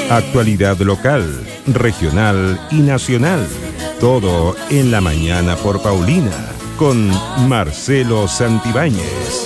Actualidad local, regional y nacional. Todo en la mañana por Paulina, con Marcelo Santibáñez.